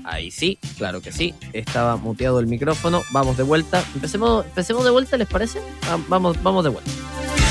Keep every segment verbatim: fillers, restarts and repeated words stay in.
Ahí sí, claro que sí. Estaba muteado el micrófono. Vamos de vuelta. Empecemos, empecemos de vuelta, ¿les parece? Vamos, vamos de vuelta.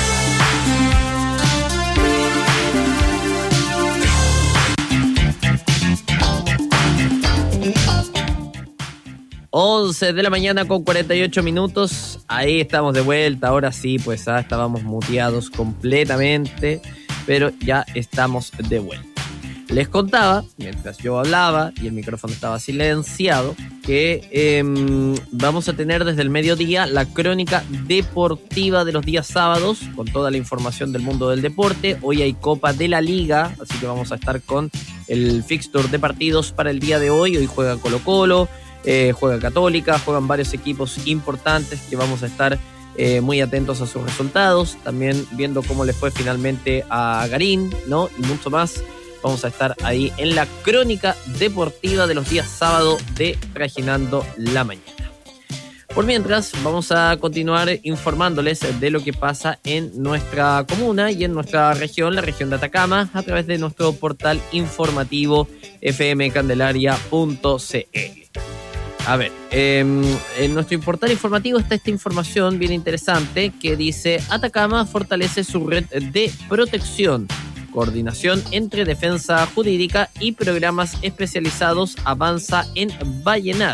once de la mañana con cuarenta y ocho minutos. Ahí estamos de vuelta. Ahora sí, pues ah, estábamos muteados completamente, pero ya estamos de vuelta. Les contaba, mientras yo hablaba y el micrófono estaba silenciado, que eh, vamos a tener desde el mediodía la crónica deportiva de los días sábados, con toda la información del mundo del deporte. Hoy hay Copa de la Liga, así que vamos a estar con el fixture de partidos para el día de hoy. Hoy juega Colo-Colo, eh, juega Católica, juegan varios equipos importantes que vamos a estar eh, muy atentos a sus resultados. También viendo cómo le fue finalmente a Garín, ¿no? Y mucho más. Vamos a estar ahí en la crónica deportiva de los días sábado de Trajinando la Mañana. Por mientras, vamos a continuar informándoles de lo que pasa en nuestra comuna y en nuestra región, la región de Atacama, a través de nuestro portal informativo f m candelaria punto c l. A ver, eh, en nuestro portal informativo está esta información bien interesante que dice: Atacama fortalece su red de protección. Coordinación entre defensa jurídica y programas especializados avanza en Vallenar.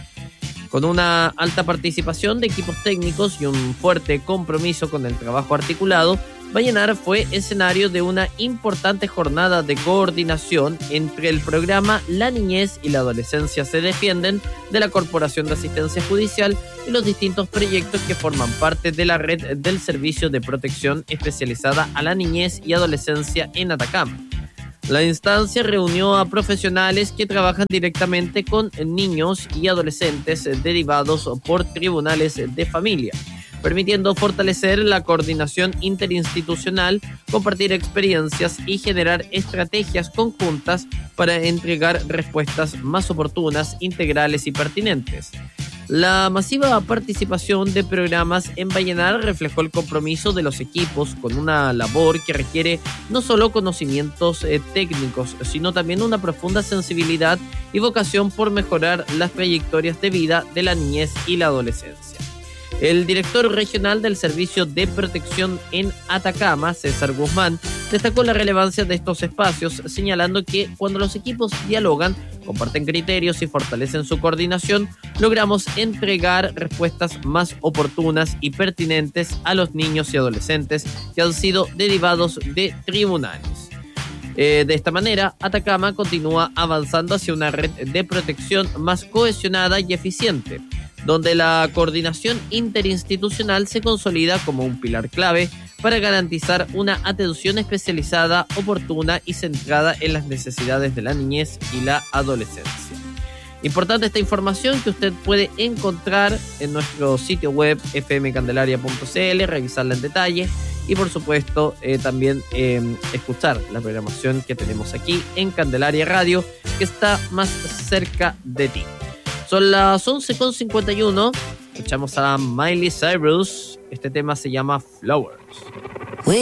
Con una alta participación de equipos técnicos y un fuerte compromiso con el trabajo articulado, Vallenar fue escenario de una importante jornada de coordinación entre el programa La Niñez y la Adolescencia se defienden de la Corporación de Asistencia Judicial y los distintos proyectos que forman parte de la red del Servicio de Protección Especializada a la Niñez y Adolescencia en Atacama. La instancia reunió a profesionales que trabajan directamente con niños y adolescentes derivados por tribunales de familia, permitiendo fortalecer la coordinación interinstitucional, compartir experiencias y generar estrategias conjuntas para entregar respuestas más oportunas, integrales y pertinentes. La masiva participación de programas en Vallenar reflejó el compromiso de los equipos con una labor que requiere no solo conocimientos eh, técnicos, sino también una profunda sensibilidad y vocación por mejorar las trayectorias de vida de la niñez y la adolescencia. El director regional del Servicio de Protección en Atacama, César Guzmán, destacó la relevancia de estos espacios, señalando que cuando los equipos dialogan, comparten criterios y fortalecen su coordinación, logramos entregar respuestas más oportunas y pertinentes a los niños y adolescentes que han sido derivados de tribunales. Eh, de esta manera, Atacama continúa avanzando hacia una red de protección más cohesionada y eficiente, donde la coordinación interinstitucional se consolida como un pilar clave para garantizar una atención especializada, oportuna y centrada en las necesidades de la niñez y la adolescencia. Importante esta información que usted puede encontrar en nuestro sitio web f m candelaria punto c l, revisarla en detalle y por supuesto eh, también eh, escuchar la programación que tenemos aquí en Candelaria Radio, que está más cerca de ti. Son las once con cincuenta y uno, escuchamos a Miley Cyrus, este tema se llama Flowers.